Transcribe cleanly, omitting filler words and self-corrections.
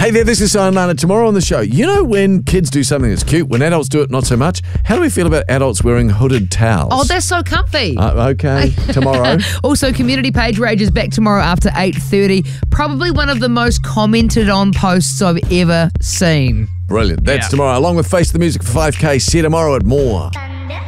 Hey there, this is Sayonara. Tomorrow on the show, you know when kids do something that's cute, when adults do it not so much? How do we feel about adults wearing hooded towels? Oh, they're so comfy. Okay, tomorrow. Also, Community Page Rage is back tomorrow after 8:30. Probably one of the most commented on posts I've ever seen. Brilliant. That's tomorrow, along with Face the Music for 5K. See you tomorrow at More.